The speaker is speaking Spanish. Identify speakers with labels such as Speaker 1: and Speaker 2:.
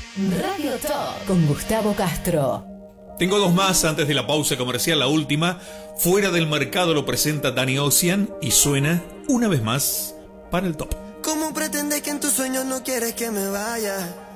Speaker 1: Radio Top con Gustavo Castro.
Speaker 2: Tengo dos más antes de la pausa comercial, la última. Fuera del mercado lo presenta Danny Ocean y suena una vez más para el top.
Speaker 3: ¿Cómo pretendes que en tus sueños no quieres que me vaya?